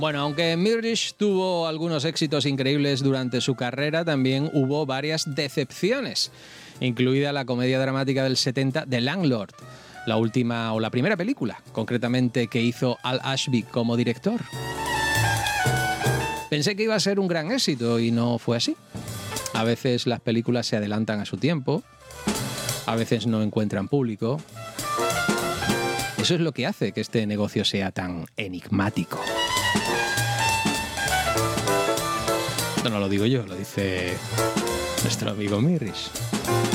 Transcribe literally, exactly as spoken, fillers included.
Bueno, aunque Mirrish tuvo algunos éxitos increíbles durante su carrera, también hubo varias decepciones, incluida la comedia dramática del setenta The Landlord, la última o la primera película, concretamente, que hizo Al Ashby como director. Pensé que iba a ser un gran éxito y no fue así. A veces las películas se adelantan a su tiempo, a veces no encuentran público. Eso es lo que hace que este negocio sea tan enigmático. Esto no lo digo yo, lo dice nuestro amigo Mirrish.